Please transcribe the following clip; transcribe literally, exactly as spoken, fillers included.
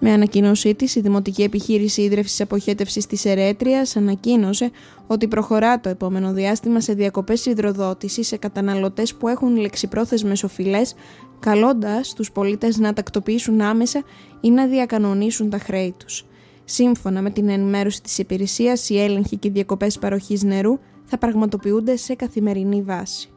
Με ανακοίνωσή της, η Δημοτική Επιχείρηση Ίδρευσης Αποχέτευσης της Ερέτριας ανακοίνωσε ότι προχωρά το επόμενο διάστημα σε διακοπές υδροδότησης σε καταναλωτές που έχουν λεξιπρόθεσμες οφειλές, καλώντας τους πολίτες να τακτοποιήσουν άμεσα ή να διακανονίσουν τα χρέη τους. Σύμφωνα με την ενημέρωση της υπηρεσίας, οι έλεγχοι και οι διακοπές παροχής νερού θα πραγματοποιούνται σε καθημερινή βάση.